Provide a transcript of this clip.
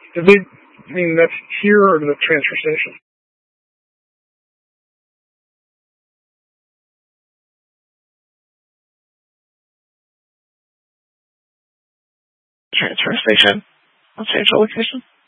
Did they, I mean, that's here or the transfer station? Transfer station. I'll change the location.